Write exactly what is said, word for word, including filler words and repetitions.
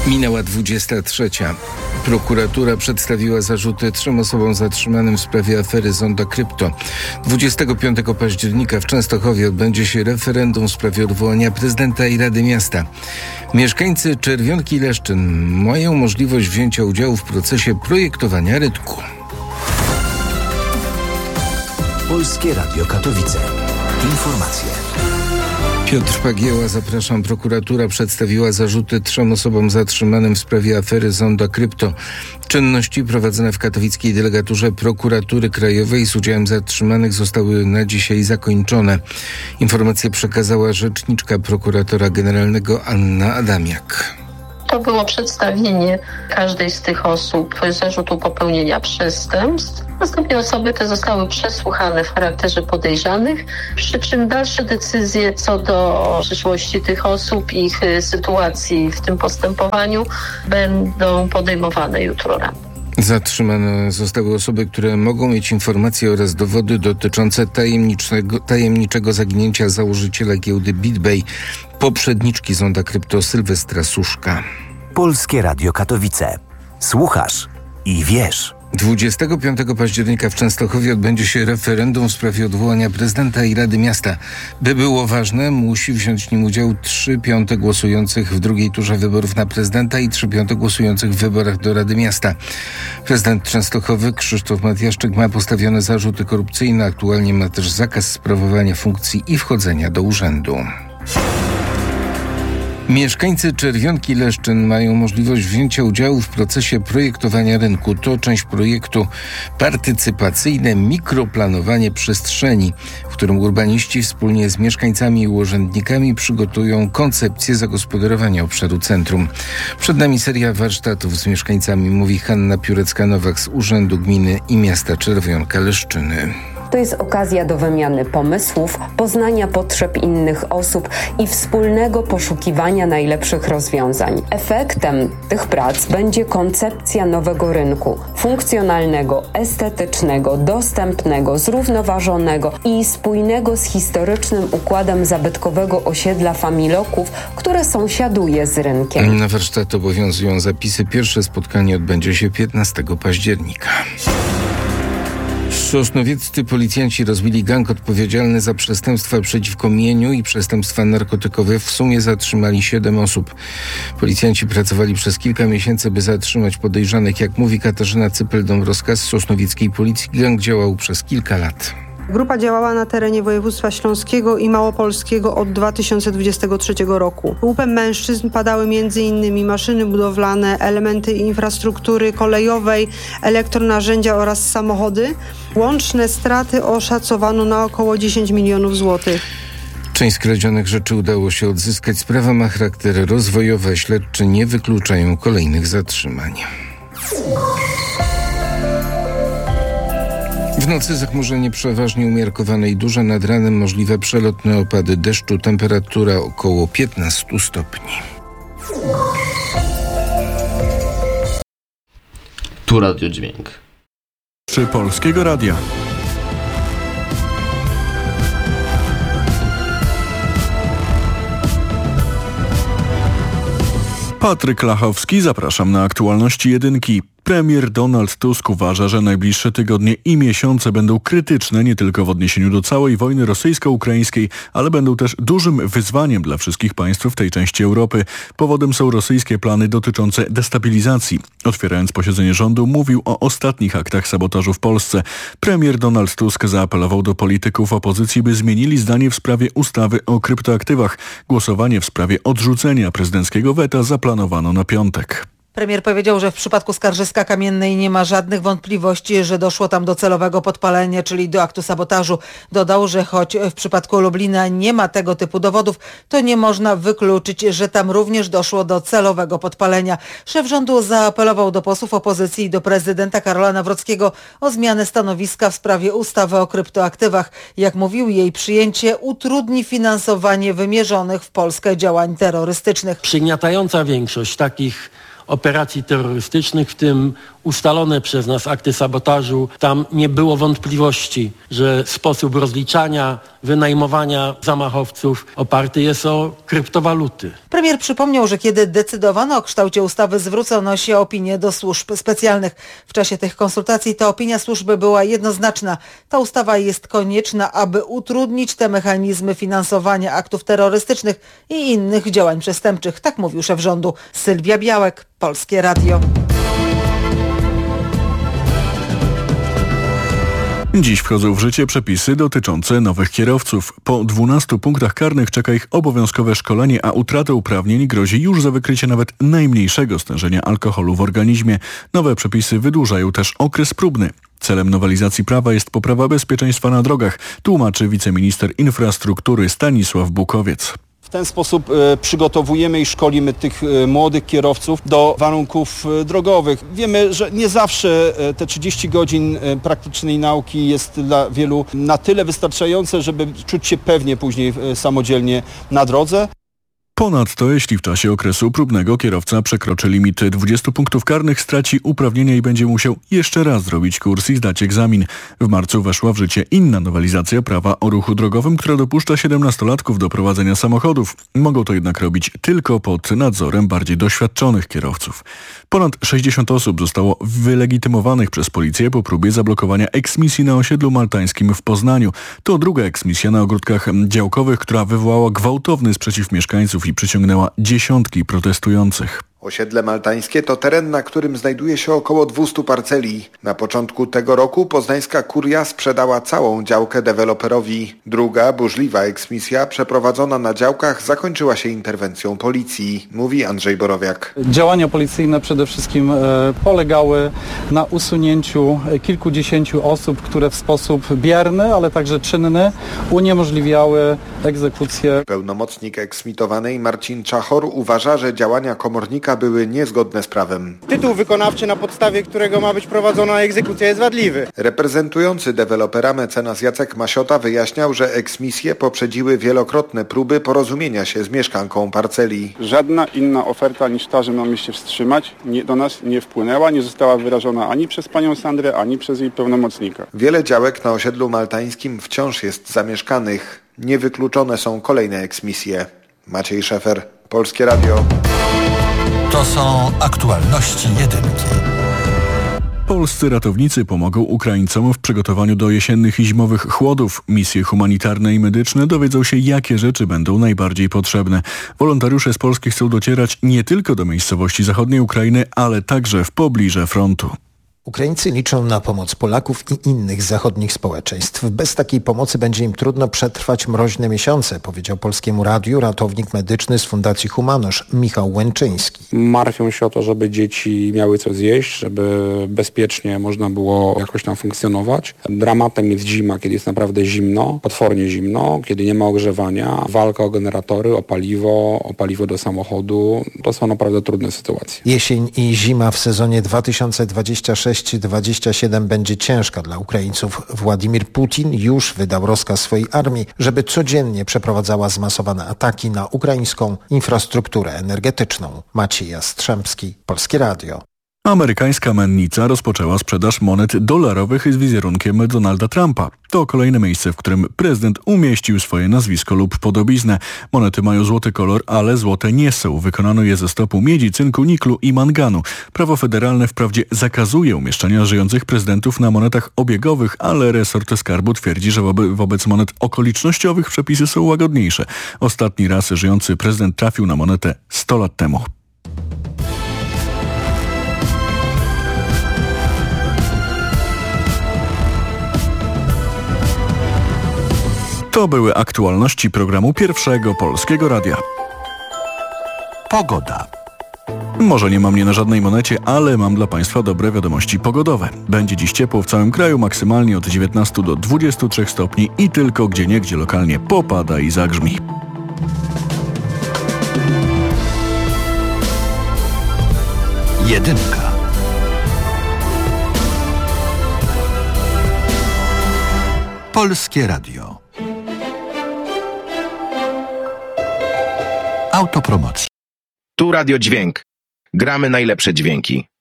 Minęła dwudziesta trzecia. Prokuratura przedstawiła zarzuty trzem osobom zatrzymanym w sprawie afery Zonda Krypto. dwudziestego piątego października w Częstochowie odbędzie się referendum w sprawie odwołania prezydenta i Rady Miasta. Mieszkańcy Czerwionki i Leszczyn mają możliwość wzięcia udziału w procesie projektowania rynku. Polskie Radio Katowice. Informacje. Piotr Pagieła, zapraszam. Prokuratura przedstawiła zarzuty trzem osobom zatrzymanym w sprawie afery Zonda Krypto. Czynności prowadzone w katowickiej delegaturze Prokuratury Krajowej z udziałem zatrzymanych zostały na dzisiaj zakończone. Informację przekazała rzeczniczka prokuratora generalnego Anna Adamiak. To było przedstawienie każdej z tych osób zarzutu popełnienia przestępstw. Następnie osoby te zostały przesłuchane w charakterze podejrzanych, przy czym dalsze decyzje co do przyszłości tych osób i ich sytuacji w tym postępowaniu będą podejmowane jutro rano. Zatrzymane zostały osoby, które mogą mieć informacje oraz dowody dotyczące tajemniczego, tajemniczego zaginięcia założyciela giełdy BitBay, poprzedniczki Zonda Krypto Sylwestra Suszka. Polskie Radio Katowice. Słuchasz i wiesz. dwudziestego piątego października w Częstochowie odbędzie się referendum w sprawie odwołania prezydenta i Rady Miasta. By było ważne, musi wziąć w nim udział trzy piąte głosujących w drugiej turze wyborów na prezydenta i trzy piąte głosujących w wyborach do Rady Miasta. Prezydent Częstochowy Krzysztof Matyjaszczyk ma postawione zarzuty korupcyjne, aktualnie ma też zakaz sprawowania funkcji i wchodzenia do urzędu. Mieszkańcy Czerwionki i Leszczyn mają możliwość wzięcia udziału w procesie projektowania rynku. To część projektu partycypacyjne mikroplanowanie przestrzeni, w którym urbaniści wspólnie z mieszkańcami i urzędnikami przygotują koncepcję zagospodarowania obszaru centrum. Przed nami seria warsztatów z mieszkańcami, mówi Hanna Piórecka-Nowak z Urzędu Gminy i Miasta Czerwionka-Leszczyny. To jest okazja do wymiany pomysłów, poznania potrzeb innych osób i wspólnego poszukiwania najlepszych rozwiązań. Efektem tych prac będzie koncepcja nowego rynku, funkcjonalnego, estetycznego, dostępnego, zrównoważonego i spójnego z historycznym układem zabytkowego osiedla Familoków, które sąsiaduje z rynkiem. Na warsztat obowiązują zapisy. Pierwsze spotkanie odbędzie się piętnastego października. Sosnowieccy policjanci rozbili gang odpowiedzialny za przestępstwa przeciwko mieniu i przestępstwa narkotykowe. W sumie zatrzymali siedem osób. Policjanci pracowali przez kilka miesięcy, by zatrzymać podejrzanych. Jak mówi Katarzyna Cypel-Dąbrowska z sosnowieckiej policji, gang działał przez kilka lat. Grupa działała na terenie województwa śląskiego i małopolskiego od dwa tysiące dwudziestego trzeciego roku. Łupem mężczyzn padały m.in. maszyny budowlane, elementy infrastruktury kolejowej, elektronarzędzia oraz samochody. Łączne straty oszacowano na około dziesięć milionów złotych. Część skradzionych rzeczy udało się odzyskać. Sprawa ma charakter rozwojowy, a śledczy nie wykluczają kolejnych zatrzymań. W nocy zachmurzenie przeważnie umiarkowane i duże, nad ranem możliwe przelotne opady deszczu, temperatura około piętnaście stopni. Tu Radio Dźwięk. Czy Polskiego Radia. Patryk Lachowski, zapraszam na aktualności jedynki. Premier Donald Tusk uważa, że najbliższe tygodnie i miesiące będą krytyczne nie tylko w odniesieniu do całej wojny rosyjsko-ukraińskiej, ale będą też dużym wyzwaniem dla wszystkich państw w tej części Europy. Powodem są rosyjskie plany dotyczące destabilizacji. Otwierając posiedzenie rządu, mówił o ostatnich aktach sabotażu w Polsce. Premier Donald Tusk zaapelował do polityków opozycji, by zmienili zdanie w sprawie ustawy o kryptoaktywach. Głosowanie w sprawie odrzucenia prezydenckiego weta zaplanowano na piątek. Premier powiedział, że w przypadku Skarżyska Kamiennej nie ma żadnych wątpliwości, że doszło tam do celowego podpalenia, czyli do aktu sabotażu. Dodał, że choć w przypadku Lublina nie ma tego typu dowodów, to nie można wykluczyć, że tam również doszło do celowego podpalenia. Szef rządu zaapelował do posłów opozycji i do prezydenta Karola Nawrockiego o zmianę stanowiska w sprawie ustawy o kryptoaktywach. Jak mówił, jej przyjęcie utrudni finansowanie wymierzonych w Polskę działań terrorystycznych. Przygniatająca większość takich operacji terrorystycznych, w tym ustalone przez nas akty sabotażu. Tam nie było wątpliwości, że sposób rozliczania, wynajmowania zamachowców oparty jest o kryptowaluty. Premier przypomniał, że kiedy decydowano o kształcie ustawy, zwrócono się opinię do służb specjalnych. W czasie tych konsultacji ta opinia służby była jednoznaczna. Ta ustawa jest konieczna, aby utrudnić te mechanizmy finansowania aktów terrorystycznych i innych działań przestępczych. Tak mówił szef rządu. Sylwia Białek, Polskie Radio. Dziś wchodzą w życie przepisy dotyczące nowych kierowców. Po dwunastu punktach karnych czeka ich obowiązkowe szkolenie, a utrata uprawnień grozi już za wykrycie nawet najmniejszego stężenia alkoholu w organizmie. Nowe przepisy wydłużają też okres próbny. Celem nowelizacji prawa jest poprawa bezpieczeństwa na drogach, tłumaczy wiceminister infrastruktury Stanisław Bukowiec. W ten sposób e, przygotowujemy i szkolimy tych e, młodych kierowców do warunków e, drogowych. Wiemy, że nie zawsze e, te trzydzieści godzin e, praktycznej nauki jest dla wielu na tyle wystarczające, żeby czuć się pewnie później e, samodzielnie na drodze. Ponadto, jeśli w czasie okresu próbnego kierowca przekroczy limit dwudziestu punktów karnych, straci uprawnienia i będzie musiał jeszcze raz zrobić kurs i zdać egzamin. W marcu weszła w życie inna nowelizacja prawa o ruchu drogowym, która dopuszcza siedemnastolatków do prowadzenia samochodów. Mogą to jednak robić tylko pod nadzorem bardziej doświadczonych kierowców. Ponad sześćdziesiąt osób zostało wylegitymowanych przez policję po próbie zablokowania eksmisji na osiedlu maltańskim w Poznaniu. To druga eksmisja na ogródkach działkowych, która wywołała gwałtowny sprzeciw mieszkańców i przyciągnęła dziesiątki protestujących. Osiedle maltańskie to teren, na którym znajduje się około dwieście parceli. Na początku tego roku poznańska kuria sprzedała całą działkę deweloperowi. Druga, burzliwa eksmisja przeprowadzona na działkach zakończyła się interwencją policji, mówi Andrzej Borowiak. Działania policyjne przede wszystkim e, polegały na usunięciu kilkudziesięciu osób, które w sposób bierny, ale także czynny uniemożliwiały egzekucję. Pełnomocnik eksmitowanej Marcin Czachor uważa, że działania komornika były niezgodne z prawem. Tytuł wykonawczy, na podstawie którego ma być prowadzona egzekucja, jest wadliwy. Reprezentujący dewelopera mecenas Jacek Masiota wyjaśniał, że eksmisje poprzedziły wielokrotne próby porozumienia się z mieszkanką parceli. Żadna inna oferta niż ta, że mamy się wstrzymać, nie, do nas nie wpłynęła, nie została wyrażona ani przez panią Sandrę, ani przez jej pełnomocnika. Wiele działek na osiedlu maltańskim wciąż jest zamieszkanych. Niewykluczone są kolejne eksmisje. Maciej Szefer, Polskie Radio. To są aktualności jedynki. Polscy ratownicy pomogą Ukraińcom w przygotowaniu do jesiennych i zimowych chłodów. Misje humanitarne i medyczne dowiedzą się, jakie rzeczy będą najbardziej potrzebne. Wolontariusze z Polski chcą docierać nie tylko do miejscowości zachodniej Ukrainy, ale także w pobliże frontu. Ukraińcy liczą na pomoc Polaków i innych zachodnich społeczeństw. Bez takiej pomocy będzie im trudno przetrwać mroźne miesiące, powiedział Polskiemu Radiu ratownik medyczny z Fundacji Humanosz Michał Łęczyński. Martwią się o to, żeby dzieci miały co zjeść, żeby bezpiecznie można było jakoś tam funkcjonować. Dramatem jest zima, kiedy jest naprawdę zimno, potwornie zimno, kiedy nie ma ogrzewania, walka o generatory, o paliwo, o paliwo do samochodu. To są naprawdę trudne sytuacje. Jesień i zima w sezonie dwa tysiące dwudziestym trzecim dwudziestym siódmym będzie ciężka dla Ukraińców. Władimir Putin już wydał rozkaz swojej armii, żeby codziennie przeprowadzała zmasowane ataki na ukraińską infrastrukturę energetyczną. Maciej Jastrzębski, Polskie Radio. Amerykańska mennica rozpoczęła sprzedaż monet dolarowych z wizerunkiem Donalda Trumpa. To kolejne miejsce, w którym prezydent umieścił swoje nazwisko lub podobiznę. Monety mają złoty kolor, ale złote nie są. Wykonano je ze stopu miedzi, cynku, niklu i manganu. Prawo federalne wprawdzie zakazuje umieszczania żyjących prezydentów na monetach obiegowych, ale resort skarbu twierdzi, że wobe- wobec monet okolicznościowych przepisy są łagodniejsze. Ostatni raz żyjący prezydent trafił na monetę sto lat temu. To były aktualności programu Pierwszego Polskiego Radia. Pogoda. Może nie mam mnie na żadnej monecie, ale mam dla Państwa dobre wiadomości pogodowe. Będzie dziś ciepło w całym kraju, maksymalnie od dziewiętnastu do dwudziestu trzech stopni i tylko gdzieniegdzie lokalnie popada i zagrzmi. Jedynka. Polskie Radio. Autopromocja. Tu Radio Dźwięk. Gramy najlepsze dźwięki.